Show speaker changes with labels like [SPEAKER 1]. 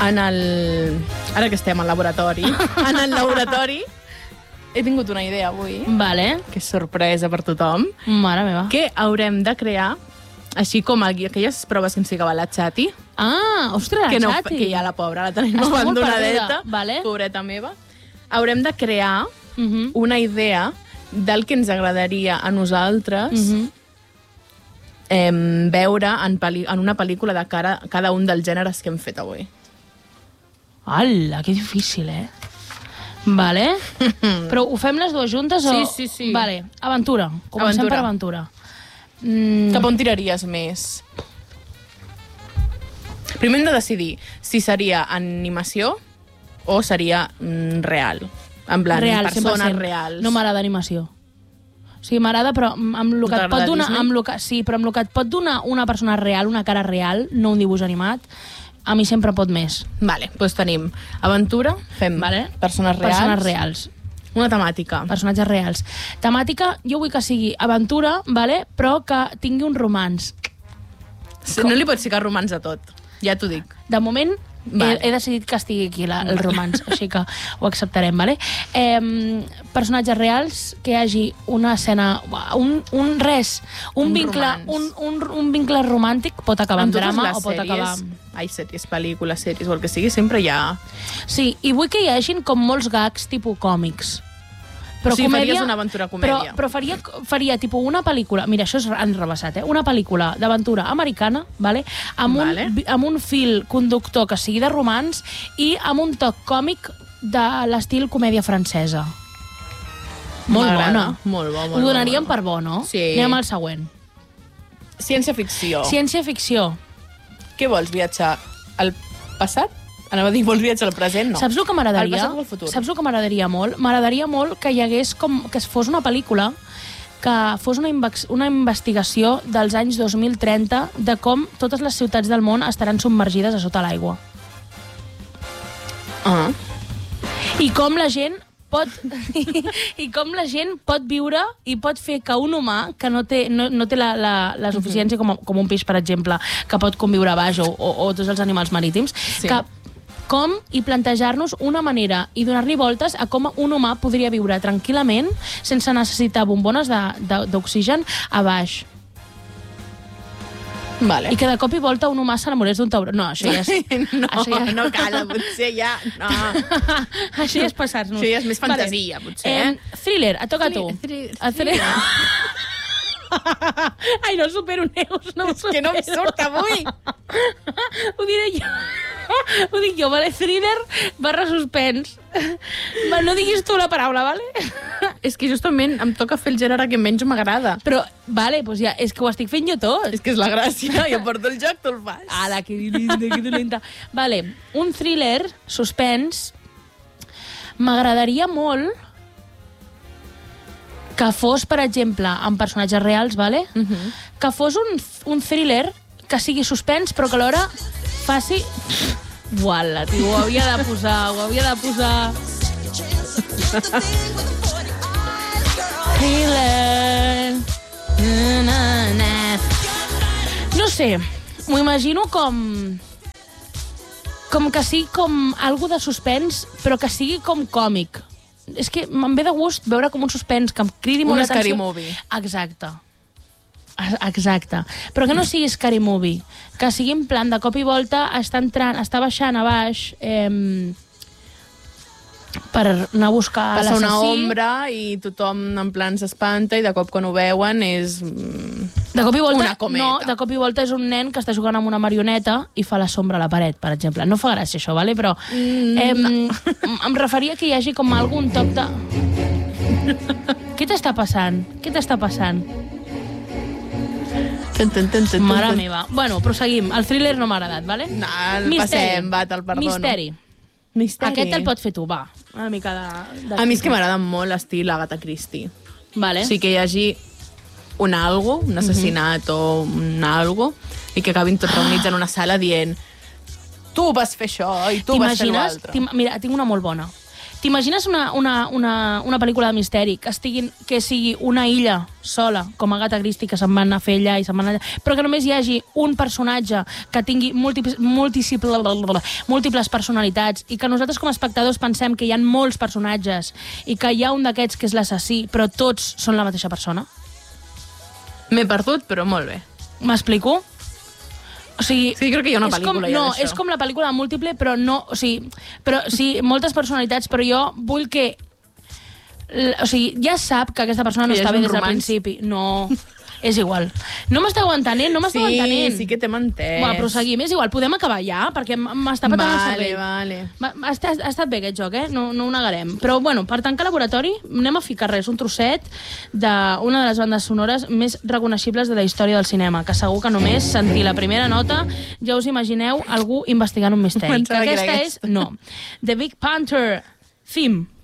[SPEAKER 1] Ara que estem al laboratori, en el laboratori he tingut una idea avui,
[SPEAKER 2] Vale.
[SPEAKER 1] que és sorpresa per tothom,
[SPEAKER 2] Mare meva.
[SPEAKER 1] que haurem de crear, així com aquelles proves que ens ficava la Chati,
[SPEAKER 2] Ah, ostres,
[SPEAKER 1] que,
[SPEAKER 2] la Chati.
[SPEAKER 1] que ja la pobra la tenim
[SPEAKER 2] Està molt
[SPEAKER 1] abandonadeta,
[SPEAKER 2] perduda, vale.
[SPEAKER 1] pobreta meva. Haurem de crear
[SPEAKER 2] Mhm.
[SPEAKER 1] una idea del que ens agradaria a nosaltres
[SPEAKER 2] Mhm.
[SPEAKER 1] veure en una pel·lícula de cada un dels gèneres que hem fet avui.
[SPEAKER 2] Ala, que difícil, Vale. Però ho fem les dues juntes o...?
[SPEAKER 1] Sí.
[SPEAKER 2] Vale, aventura. Comencem
[SPEAKER 1] Aventura.
[SPEAKER 2] per aventura.
[SPEAKER 1] Cap on tiraries més? Primer hem de decidir si seria animació o seria real. En plan,
[SPEAKER 2] Real,
[SPEAKER 1] persones
[SPEAKER 2] 100%.
[SPEAKER 1] reals.
[SPEAKER 2] No m'agrada animació. O sigui, m'agrada, però amb el que et pot donar... Sí, però amb el que et pot donar una persona real, una cara real, no un dibuix animat, a mi sempre pot més.
[SPEAKER 1] Vale, doncs tenim aventura, fem persones reals.
[SPEAKER 2] Persones reals.
[SPEAKER 1] Una temàtica.
[SPEAKER 2] Personatges reals. Temàtica, jo vull que sigui aventura, però que tingui un romanç.
[SPEAKER 1] No li pots ficar romans a tot, ja t'ho dic.
[SPEAKER 2] De moment,
[SPEAKER 1] Vale.
[SPEAKER 2] he decidit que estigui aquí el romanç, així que ho acceptarem, vale? Personatges reals, que hi hagi una escena, un vincle romàntic, pot acabar en drama o pot acabar...
[SPEAKER 1] Sèries, pel·lícules, sèries, o el que sigui, sempre hi ha...
[SPEAKER 2] Sí, i vull que hi hagin com molts gags tipus còmics. Però
[SPEAKER 1] o sigui,
[SPEAKER 2] comèdia,
[SPEAKER 1] faries una aventura-comèdia.
[SPEAKER 2] Però faria tipus una pel·lícula... Mira, això és enrebaçat, Una pel·lícula d'aventura americana, vale? Amb un fil conductor que sigui de romans i amb un toc còmic de l'estil comèdia francesa. Molt bona.
[SPEAKER 1] Molt bo, molt
[SPEAKER 2] Ho donaríem
[SPEAKER 1] bo.
[SPEAKER 2] per bo, no?
[SPEAKER 1] Sí.
[SPEAKER 2] Anem al següent.
[SPEAKER 1] Ciència-ficció.
[SPEAKER 2] Ciència-ficció.
[SPEAKER 1] Què vols, viatjar al passat? Anava a dir, vols viatjar al present? No.
[SPEAKER 2] Saps el que m'agradaria?
[SPEAKER 1] Al passat o al futur?
[SPEAKER 2] Saps el que m'agradaria molt? M'agradaria molt que hi hagués que fos una pel·lícula que fos una investigació dels anys 2030 de com totes les ciutats del món estaran submergides a sota l'aigua.
[SPEAKER 1] Ah.
[SPEAKER 2] I com la gent pot viure i pot fer que un humà que no té la suficiència com un peix, per exemple, que pot conviure a baix o tots els animals marítims, que com i plantejar-nos una manera i donar-li voltes a com un humà podria viure tranquil·lament sense necessitar bombones d'oxigen a baix.
[SPEAKER 1] Vale.
[SPEAKER 2] I que de cop i volta un humà s'enamorés d'un tauró. No, això ja és...
[SPEAKER 1] No cal, potser ja... No.
[SPEAKER 2] Això ja és passar-nos.
[SPEAKER 1] Això ja és més fantasia, potser.
[SPEAKER 2] Thriller, et toca a tu. Thriller. Ai, no supero, Neus, no ho supero.
[SPEAKER 1] Que no em surt avui.
[SPEAKER 2] Ho diré jo. Ho dic jo, vale? Thriller / suspens. No diguis tu la paraula, vale?
[SPEAKER 1] És que justament em toca fer el gènere que menys m'agrada.
[SPEAKER 2] Però, vale, doncs ja, és que ho estic fent jo tot.
[SPEAKER 1] És que és la gràcia, jo porto el joc, tu el fas.
[SPEAKER 2] Ala, que dolenta. Vale, un thriller, suspens, m'agradaria molt que fos, per exemple, amb personatges reals, vale? Que fos un thriller que sigui suspens, però que alhora faci... Uala, tio, ho havia de posar. Thriller... No sé, m'ho imagino com que sigui com algo de suspens, però que sigui com còmic. És que em ve de gust veure com un suspens que em cridi molt l'atenció.
[SPEAKER 1] Un scary movie.
[SPEAKER 2] Exacte. Però que no sigui scary movie, que sigui en plan de cop i volta està baixant a baix per anar a buscar
[SPEAKER 1] passa
[SPEAKER 2] l'assassí.
[SPEAKER 1] una ombra i tothom en plan s'espanta i de cop quan ho veuen és
[SPEAKER 2] de cop i volta,
[SPEAKER 1] una cometa.
[SPEAKER 2] No, de cop i volta és un nen que està jugant amb una marioneta i fa la sombra a la paret, per exemple. No fa gràcia això, vale? Però em referia que hi hagi com algun toc de... Què t'està passant? Mare meva. Bueno, proseguim. El thriller no m'ha agradat, vale?
[SPEAKER 1] No, passem, va, te'l perdono.
[SPEAKER 2] Misteri. Aquest el pots fer tu, va. Una mica de...
[SPEAKER 1] A mi és que m'agrada molt l'estil Agatha Christie.
[SPEAKER 2] Vale.
[SPEAKER 1] O sigui, que hi hagi un assassinat o un algo, i que acabin tots reunits en una sala dient tu vas fer això i tu vas fer l'altre.
[SPEAKER 2] Mira, tinc una molt bona. t'imagines una pel·lícula de misteri que sigui una illa sola, com Agatha Christie, que se'n van a fer allà i se'n van allà, però que només hi hagi un personatge que tingui múltiples personalitats i que nosaltres com a espectadors pensem que hi ha molts personatges i que hi ha un d'aquests que és l'assassí, però tots són la mateixa persona?
[SPEAKER 1] M'he perdut, però molt bé.
[SPEAKER 2] M'explico? O sigui,
[SPEAKER 1] sí, crec que hi ha una pel·lícula ja d'això.
[SPEAKER 2] És com la pel·lícula múltiple, però no... O sigui, moltes personalitats, però jo vull que... O sigui, ja sap que aquesta persona no està bé des del principi. No, és igual. No m'esteu entenent,
[SPEAKER 1] Sí que t'hem entès.
[SPEAKER 2] Bueno, però seguim, és igual. Podem acabar ja? Perquè m'està patant el cervell.
[SPEAKER 1] Vale.
[SPEAKER 2] Ha estat bé aquest joc, no ho negarem. Però, bueno, per tancar laboratori, anem a ficar un trosset d'una de les bandes sonores més reconeixibles de la història del cinema, que segur que només sentir la primera nota ja us imagineu algú investigant un misteri. Que aquesta és... No. The Big Panther Theme.